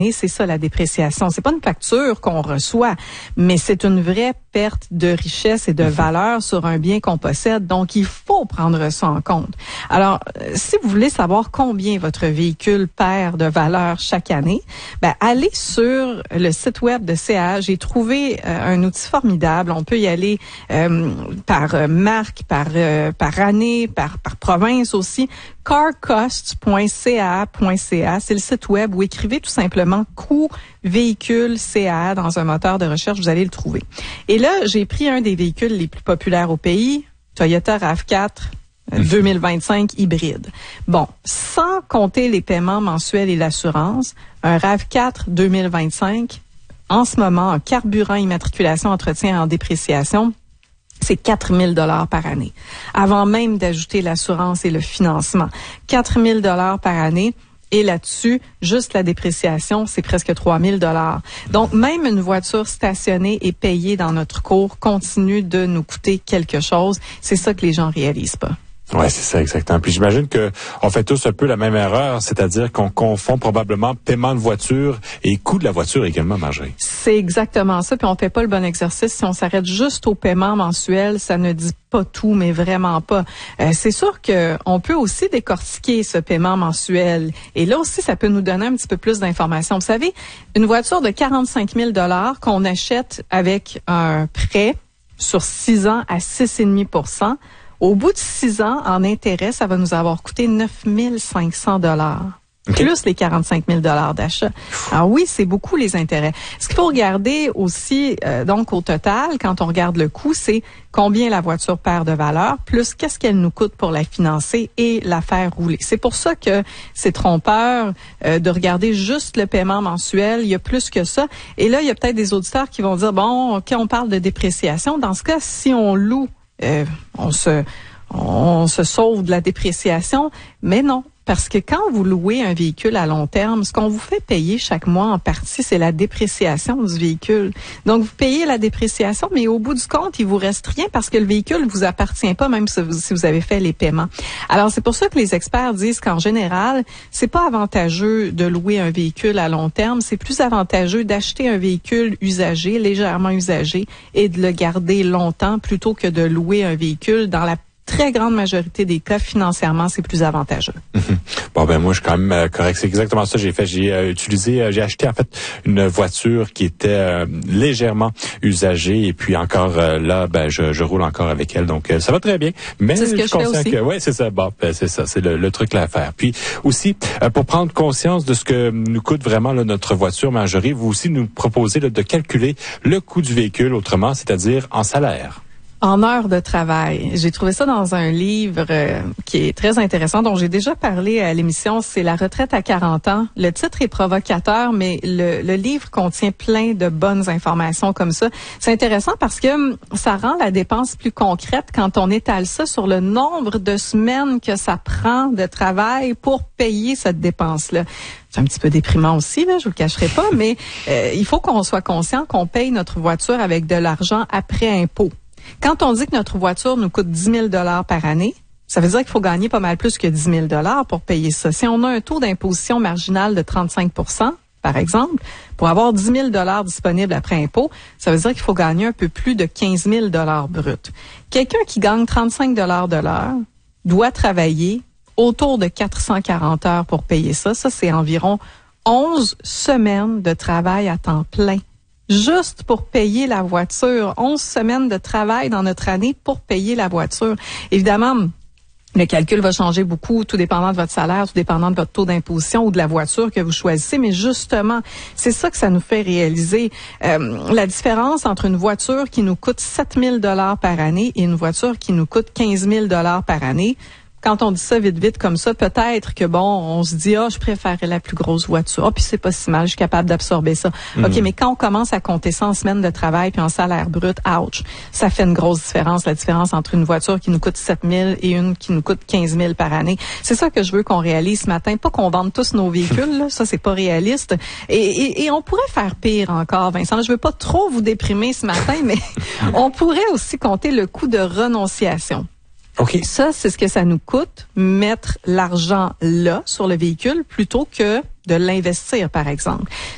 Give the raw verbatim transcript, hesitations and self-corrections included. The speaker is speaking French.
Et c'est ça la dépréciation. C'est pas une facture qu'on reçoit, mais c'est une vraie perte de richesse et de valeur sur un bien qu'on possède. Donc, il faut prendre ça en compte. Alors, si vous voulez savoir combien votre véhicule perd de valeur chaque année, ben, allez sur le site web de C A A. J'ai trouvé euh, un outil formidable. On peut y aller euh, par euh, marque, par euh, par année, par par province aussi. carcost point c a a point c a, c'est le site web où écrivez tout simplement coût véhicule C A A dans un moteur de recherche, vous allez le trouver. Et là, j'ai pris un des véhicules les plus populaires au pays, Toyota RAV quatre deux mille vingt-cinq hybride. Bon, sans compter les paiements mensuels et l'assurance, un RAV quatre deux mille vingt-cinq, en ce moment, en carburant, immatriculation, entretien en dépréciation, c'est quatre mille dollars par année. Avant même d'ajouter l'assurance et le financement. quatre mille dollars par année. Et là-dessus, juste la dépréciation, c'est presque trois mille dollars. Donc, même une voiture stationnée et payée dans notre cours continue de nous coûter quelque chose. C'est ça que les gens réalisent pas. Ouais, c'est ça, exactement. Puis j'imagine que on fait tous un peu la même erreur, c'est-à-dire qu'on confond probablement paiement de voiture et coût de la voiture également, Marjorie. C'est exactement ça, puis on fait pas le bon exercice. Si on s'arrête juste au paiement mensuel, ça ne dit pas tout, mais vraiment pas. Euh, c'est sûr que on peut aussi décortiquer ce paiement mensuel. Et là aussi, ça peut nous donner un petit peu plus d'informations. Vous savez, une voiture de quarante-cinq mille dollars qu'on achète avec un prêt sur six ans à six virgule cinq pour cent, au bout de six ans, en intérêt, ça va nous avoir coûté neuf mille cinq cents dollars. Okay. Plus les quarante-cinq mille dollars d'achat. Alors oui, c'est beaucoup les intérêts. Ce qu'il faut regarder aussi, euh, donc au total, quand on regarde le coût, c'est combien la voiture perd de valeur, plus qu'est-ce qu'elle nous coûte pour la financer et la faire rouler. C'est pour ça que c'est trompeur euh, de regarder juste le paiement mensuel. Il y a plus que ça. Et là, il y a peut-être des auditeurs qui vont dire, bon, OK, on parle de dépréciation. Dans ce cas, si on loue, euh, on se... on se sauve de la dépréciation, mais non. Parce que quand vous louez un véhicule à long terme, ce qu'on vous fait payer chaque mois en partie, c'est la dépréciation du véhicule. Donc, vous payez la dépréciation, mais au bout du compte, il vous reste rien parce que le véhicule vous appartient pas, même si vous, si vous avez fait les paiements. Alors, c'est pour ça que les experts disent qu'en général, c'est pas avantageux de louer un véhicule à long terme. C'est plus avantageux d'acheter un véhicule usagé, légèrement usagé, et de le garder longtemps plutôt que de louer un véhicule dans la très grande majorité des cas, financièrement, c'est plus avantageux. Mm-hmm. Bon, ben moi, je suis quand même euh, correct. C'est exactement ça que j'ai fait. J'ai euh, utilisé, euh, j'ai acheté en fait une voiture qui était euh, légèrement usagée et puis encore euh, là, ben je, je roule encore avec elle. Donc, euh, ça va très bien. Mais c'est ce que je, je fais aussi. Que, ouais, c'est ça. Bon, ben, c'est ça. C'est le, le truc là à faire. Puis aussi, euh, pour prendre conscience de ce que nous coûte vraiment là, notre voiture, Marjorie, vous aussi nous proposez là, de calculer le coût du véhicule autrement, c'est-à-dire en salaire. En heures de travail. J'ai trouvé ça dans un livre euh, qui est très intéressant, dont j'ai déjà parlé à l'émission, c'est La retraite à quarante ans. Le titre est provocateur, mais le, le livre contient plein de bonnes informations comme ça. C'est intéressant parce que ça rend la dépense plus concrète quand on étale ça sur le nombre de semaines que ça prend de travail pour payer cette dépense-là. C'est un petit peu déprimant aussi, là, je vous le cacherai pas, mais euh, il faut qu'on soit conscient qu'on paye notre voiture avec de l'argent après impôt. Quand on dit que notre voiture nous coûte dix mille dollars par année, ça veut dire qu'il faut gagner pas mal plus que dix mille dollars pour payer ça. Si on a un taux d'imposition marginal de trente-cinq pour cent, par exemple, pour avoir dix mille dollars disponibles après impôt, ça veut dire qu'il faut gagner un peu plus de quinze mille dollars bruts. Quelqu'un qui gagne trente-cinq dollars de l'heure doit travailler autour de quatre cent quarante heures pour payer ça. Ça, c'est environ onze semaines de travail à temps plein. Juste pour payer la voiture. onze semaines de travail dans notre année pour payer la voiture. Évidemment, le calcul va changer beaucoup, tout dépendant de votre salaire, tout dépendant de votre taux d'imposition ou de la voiture que vous choisissez. Mais justement, c'est ça que ça nous fait réaliser. Euh, la différence entre une voiture qui nous coûte sept mille dollars par année et une voiture qui nous coûte quinze mille dollars par année. Quand on dit ça vite, vite comme ça, peut-être que, bon, on se dit, ah, oh, je préférerais la plus grosse voiture. Ah, oh, puis c'est pas si mal, je suis capable d'absorber ça. Mm-hmm. OK, mais quand on commence à compter ça en semaines de travail puis en salaire brut, ouch, ça fait une grosse différence, la différence entre une voiture qui nous coûte sept mille et une qui nous coûte quinze mille par année. C'est ça que je veux qu'on réalise ce matin. Pas qu'on vende tous nos véhicules, là, ça, c'est pas réaliste. Et, et, et on pourrait faire pire encore, Vincent. Je veux pas trop vous déprimer ce matin, mais on pourrait aussi compter le coût de renonciation. Okay. Ça, c'est ce que ça nous coûte, mettre l'argent là, sur le véhicule, plutôt que de l'investir, par exemple.